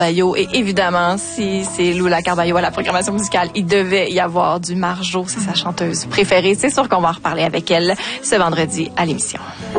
Carballo. Et évidemment, si c'est Lula Carballo à la programmation musicale, il devait y avoir du Marjo, c'est sa chanteuse préférée. C'est sûr qu'on va en reparler avec elle ce vendredi à l'émission.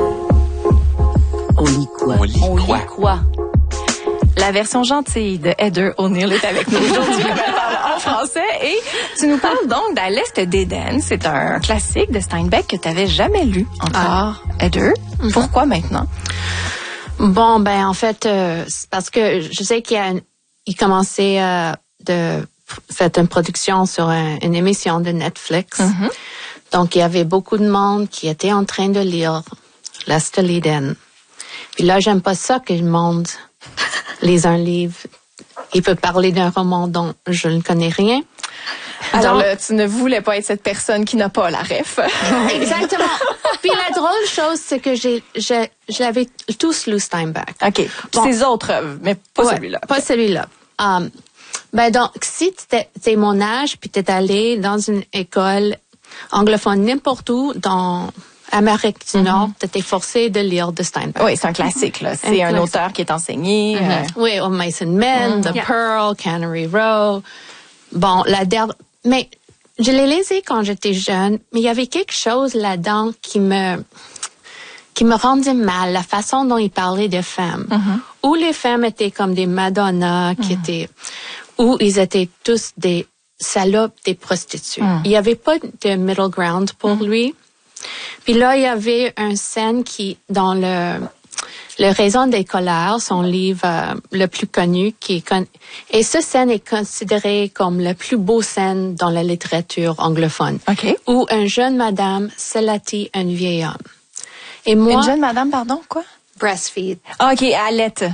On lit quoi? On lit quoi? La version gentille de Heather O'Neill est avec nous aujourd'hui. Elle parle en français et tu nous parles donc d'À l'Est d'Éden. C'est un classique de Steinbeck que tu n'avais jamais lu encore, Heather. Pourquoi maintenant? Bon, ben en fait, c'est parce que je sais qu'il commençait de faire une production sur une émission de Netflix. Donc, il y avait beaucoup de monde qui était en train de lire L'Est d'Éden. Puis là, j'aime pas ça que le monde lise un livre. Il peut parler d'un roman dont je ne connais rien. Alors là, tu ne voulais pas être cette personne qui n'a pas la ref. Exactement. Puis la drôle chose, c'est que je l'avais tous lu Steinbeck. OK. Bon. Ses autres œuvres, mais pas celui-là. Pas celui-là. Ben donc, si t'es mon âge, puis t'es allé dans une école anglophone n'importe où, dans Amérique du Nord, t'étais forcé de lire de Steinbeck. Oui, c'est un classique, là. C'est un auteur qui est enseigné. Oui, au Mason Men, The Pearl, Cannery Row. Bon, mais je l'ai lisé quand j'étais jeune, mais il y avait quelque chose là-dedans qui me rendait mal, la façon dont il parlait des femmes. Où les femmes étaient comme des Madonna, où ils étaient tous des salopes, des prostituées. Il n'y avait pas de middle ground pour lui. Puis là, il y avait une scène dans le Raison des colères, son livre le plus connu, et cette scène est considérée comme la plus beau scène dans la littérature anglophone. OK. Où une jeune madame sallatit un vieil homme. Et moi, une jeune madame, pardon, quoi? Breastfeed. Ah, OK, allait,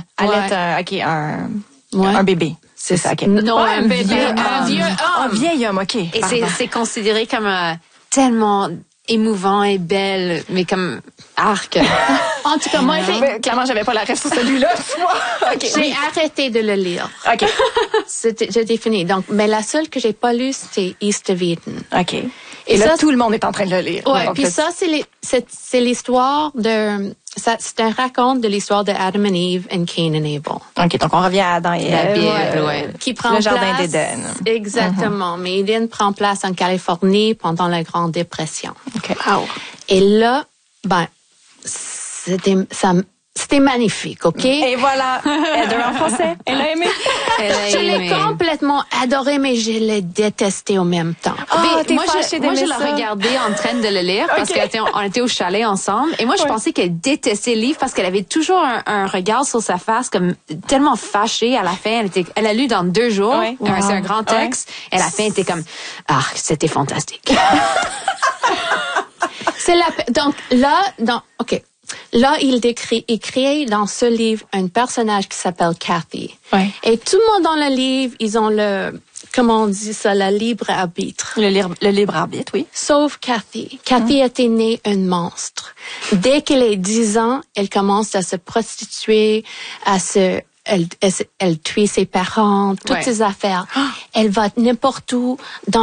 un bébé. C'est ça, OK. Non, un bébé, un vieux homme. Un vieil homme, OK. Et c'est considéré comme tellement émouvant et belle, mais comme arc. En tout cas, moi, clairement, j'avais pas la ref sur celui-là. Okay. J'ai arrêté de le lire. OK. J'étais fini. Donc, mais la seule que j'ai pas lue, c'était East of Eden. OK. Et là, tout le monde est en train de le lire. Ouais. Puis ça, c'est l'histoire c'est un raconte de l'histoire de Adam and Eve and Cain and Abel. OK, donc on revient à Adam et Ève. Qui prend le jardin d'Éden. Exactement. Mais Éden prend place en Californie pendant la Grande Dépression. OK. Wow. Et là, c'était magnifique, OK? Et voilà, Heather en français. Elle a aimé. Je l'ai complètement adoré, mais je l'ai détesté en même temps. Moi, je l'ai regardé en train de le lire parce qu'on était au chalet ensemble. Et moi, je pensais qu'elle détestait le livre parce qu'elle avait toujours un regard sur sa face comme tellement fâchée à la fin. Elle a lu dans 2 jours. Ouais. C'est un grand texte. Et à la fin, elle était comme, c'était fantastique. Donc là, OK. Là, il crée dans ce livre un personnage qui s'appelle Kathy. Ouais. Et tout le monde dans le livre, ils ont comment on dit ça, le libre arbitre. Le libre arbitre, oui. Sauf Kathy. Kathy était née un monstre. Dès qu'elle a 10 ans, elle commence à se prostituer, elle tue ses parents, toutes ses affaires. Elle va n'importe où dans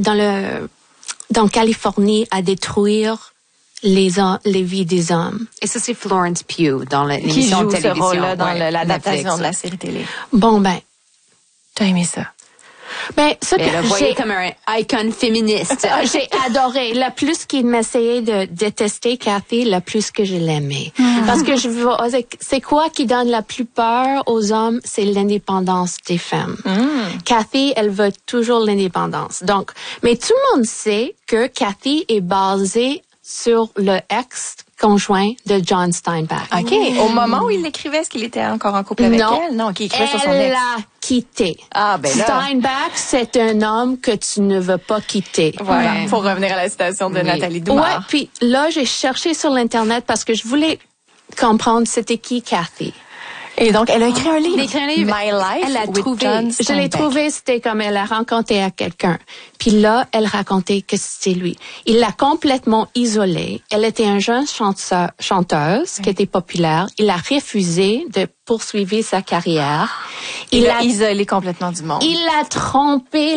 Californie à détruire les vies des hommes. Et ça, c'est Florence Pugh dans l'émission de télévision. Qui joue ce rôle-là dans l'adaptation de la série télé. Bon, t'as aimé ça? Elle a voyé comme un icon féministe. J'ai adoré. Le plus qu'il m'essayait de détester Kathy, le plus que je l'aimais. Parce que c'est quoi qui donne la plus peur aux hommes? C'est l'indépendance des femmes. Kathy, elle veut toujours l'indépendance. Donc, mais tout le monde sait que Kathy est basée sur le ex-conjoint de John Steinbeck. OK. Au moment où il l'écrivait, est-ce qu'il était encore en couple avec elle? Non, qu'il écrivait sur son ex. Elle l'a quitté. Steinbeck, c'est un homme que tu ne veux pas quitter. Voilà. Pour revenir à la citation de Nathalie Dumas. Ouais, puis là, j'ai cherché sur l'Internet parce que je voulais comprendre c'était qui Kathy. Et donc, elle a écrit un livre. My Life. Elle l'a trouvé. Je l'ai trouvé, c'était comme elle a rencontré à quelqu'un. Puis là, elle racontait que c'était lui. Il l'a complètement isolée. Elle était une jeune chanteuse qui était populaire. Il a refusé de poursuivi sa carrière. Il l'a isolé complètement du monde. Il l'a trompé,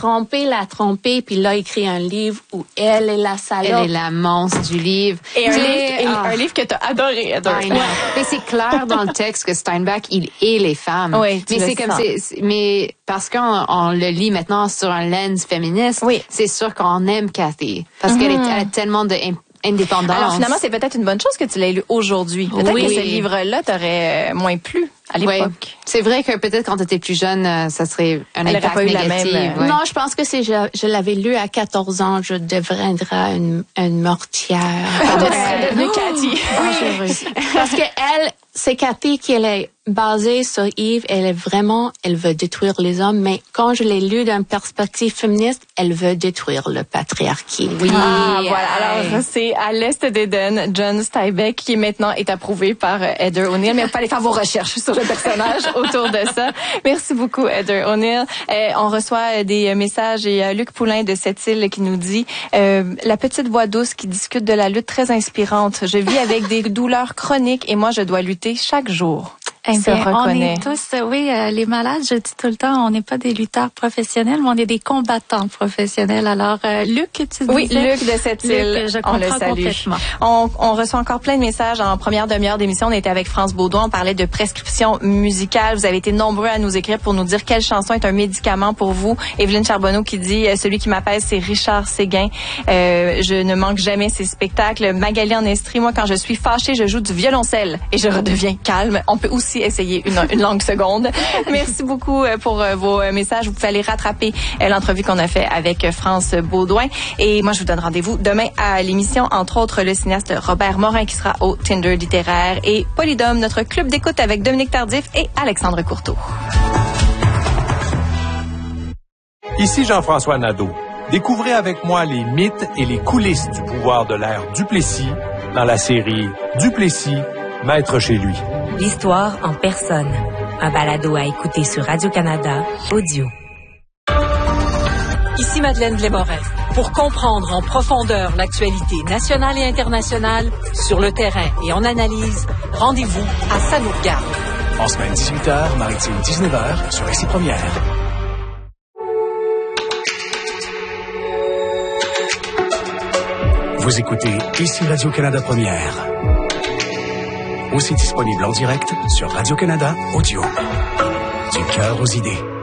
puis il a écrit un livre où elle est la salope. Elle est la monstre du livre. Et un livre que t'as adoré, Heather. Mais c'est clair dans le texte que Steinbeck, il hait les femmes. Oui, mais c'est comme mais parce qu'on le lit maintenant sur un lens féministe, c'est sûr qu'on aime Cathy parce qu'elle a tellement d'indépendance. Alors finalement, c'est peut-être une bonne chose que tu l'aies lu aujourd'hui. Peut-être que ce livre-là t'aurait moins plu à l'époque. Oui. C'est vrai que peut-être quand tu étais plus jeune, ça serait un impact négatif. Non, je pense que je l'avais lu à 14 ans, je deviendrais une mortière. De Cathy. Oui. Parce que c'est Cathy qui est basée sur Eve. Elle veut détruire les hommes, mais quand je l'ai lu d'une perspective féministe, elle veut détruire le patriarcat. Oui. Voilà. Alors, c'est À l'Est d'Éden, John Steinbeck, qui maintenant est approuvé par Heather O'Neill. Mais il fallait faire vos recherches sur le personnage autour de ça. Merci beaucoup, Heather O'Neill. On reçoit des messages et Luc Poulain de Sept-Îles qui nous dit la petite voix douce qui discute de la lutte très inspirante. Je vis avec des douleurs chroniques et moi, je dois lutter chaque jour. Eh bien, on est tous, les malades, je dis tout le temps, on n'est pas des lutteurs professionnels, mais on est des combattants professionnels. Alors, Luc, tu disais... Oui, Luc de Sept-Îles, je comprends complètement. On reçoit encore plein de messages en première demi-heure d'émission. On était avec France Baudouin, on parlait de prescription musicale. Vous avez été nombreux à nous écrire pour nous dire quelle chanson est un médicament pour vous. Evelyne Charbonneau qui dit, celui qui m'apaise, c'est Richard Séguin. Je ne manque jamais ses spectacles. Magali en Estrie, moi, quand je suis fâchée, je joue du violoncelle et je redeviens calme. On peut aussi essayer une langue seconde. Merci beaucoup pour vos messages. Vous pouvez aller rattraper l'entrevue qu'on a fait avec France Baudouin. Et moi, je vous donne rendez-vous demain à l'émission, entre autres le cinéaste Robert Morin qui sera au Tinder littéraire et Polydome, notre club d'écoute avec Dominique Tardif et Alexandre Courteau. Ici Jean-François Nadeau. Découvrez avec moi les mythes et les coulisses du pouvoir de l'ère Duplessis dans la série Duplessis, maître chez lui. L'histoire en personne. Un balado à écouter sur Radio-Canada Audio. Ici Madeleine Blais-Morel. Pour comprendre en profondeur l'actualité nationale et internationale, sur le terrain et en analyse, rendez-vous à Ça nous regarde. En semaine 18h, maritime 19h, sur Ici Première. Vous écoutez Ici Radio-Canada Première. Aussi disponible en direct sur Radio-Canada Audio. Du cœur aux idées.